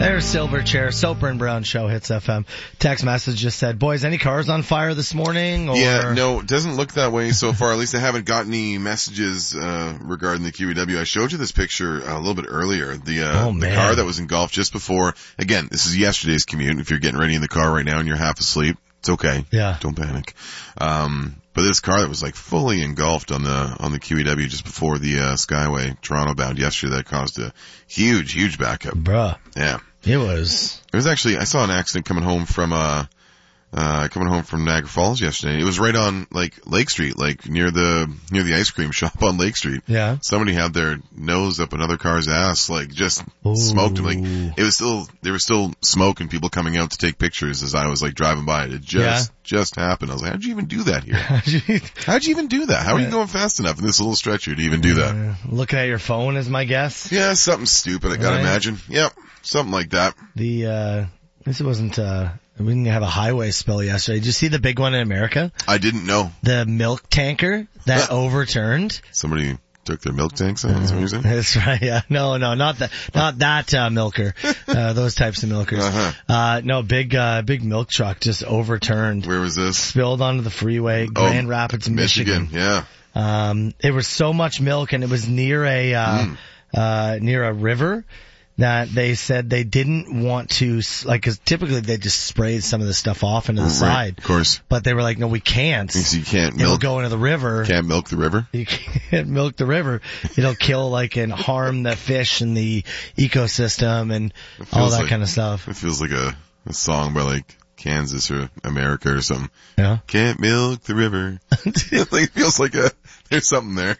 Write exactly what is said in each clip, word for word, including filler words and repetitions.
There's Silverchair, Soper and Brown Show, Hits F M. Text message just said, boys, any cars on fire this morning? Or... Yeah, no, it doesn't look that way so far. At least I haven't gotten any messages uh regarding the Q E W. I showed you this picture uh, a little bit earlier. The, uh, oh, the man. car that was engulfed just before. Again, this is yesterday's commute. If you're getting ready in the car right now and you're half asleep, it's okay. Yeah. Don't panic. Um, but this car that was like fully engulfed on the, on the Q E W just before the, uh, Skyway Toronto bound yesterday, that caused a huge, huge backup. Bruh. Yeah. It was. It was actually, I saw an accident coming home from, uh, uh, coming home from Niagara Falls yesterday. It was right on, like, Lake Street, like, near the, near the ice cream shop on Lake Street. Yeah. Somebody had their nose up another car's ass, like, just Ooh. smoked him. Like, it was still, there was still smoke and people coming out to take pictures as I was, like, driving by it. It just, yeah. just happened. I was like, how'd you even do that here? How'd you even do that? How are you going fast enough in this little stretcher to even do that? Uh, looking at your phone is my guess. Yeah, something stupid, I gotta right. imagine. Yep. Something like that. The, uh, this wasn't, uh, we didn't have a highway spill yesterday. Did you see the big one in America? I didn't know. The milk tanker that overturned. Somebody took their milk tanks out, is what you're saying? That's right, yeah. No, no, not that, not that, uh, milker. Uh, those types of milkers. Uh-huh. Uh, no, big, uh, big milk truck just overturned. Where was this? Spilled onto the freeway, Grand oh, Rapids, Michigan. Michigan, yeah. Um, it was so much milk and it was near a, uh, mm. uh, near a river. That they said they didn't want to, like, cause typically they just sprayed some of the stuff off into the right, side. Of course. But they were like, no, we can't. Because you can't It'll milk. go into the river. Can't milk the river? You can't milk the river. It'll kill, like, and harm the fish and the ecosystem and all that like, kind of stuff. It feels like a, a song by, like, Kansas or America or something. Yeah. Can't milk the river. Like, it feels like a, there's something there.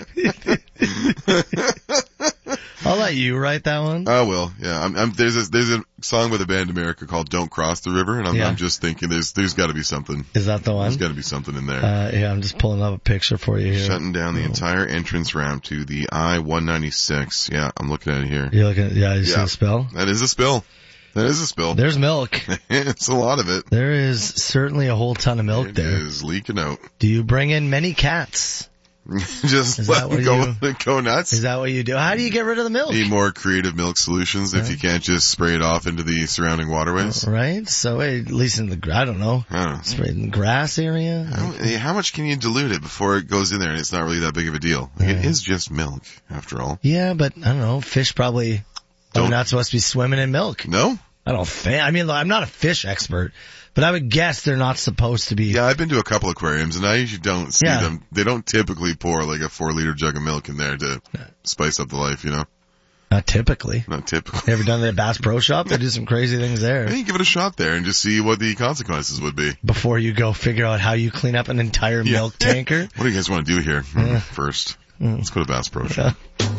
I'll let you write that one. Oh, well, yeah. I'm, I'm, there's a, there's a song by the band America called Don't Cross the River, and I'm, yeah. I'm just thinking there's, there's gotta be something. Is that the one? There's gotta be something in there. Uh, yeah, I'm just pulling up a picture for you here. Shutting down the oh. entire entrance ramp to the I one ninety-six. Yeah, I'm looking at it here. You're looking at, yeah, you yeah. see the spill? That is a spill. That is a spill. There's milk. It's a lot of it. There is certainly a whole ton of milk it there. It is leaking out. Do you bring in many cats? Just is let them go, you, go nuts. Is that what you do? How do you get rid of the milk? Need more creative milk solutions right. if you can't just spray it off into the surrounding waterways. Right. So at least in the, I don't know. I don't know. Spray it in the grass area. How, how much can you dilute it before it goes in there and it's not really that big of a deal? Like, yeah. It is just milk, after all. Yeah, but I don't know. Fish probably are not supposed to be swimming in milk. No? I don't think. I mean, I'm not a fish expert, but I would guess they're not supposed to be. Yeah, I've been to a couple aquariums and I usually don't see yeah. them. They don't typically pour like a four liter jug of milk in there to spice up the life, you know? Not typically. Not typically. You ever done the Bass Pro Shop? They do some crazy things there. Hey, give it a shot there and just see what the consequences would be. Before you go figure out how you clean up an entire yeah. milk tanker. What do you guys want to do here? Yeah. First, mm. let's go to Bass Pro Shop. Yeah.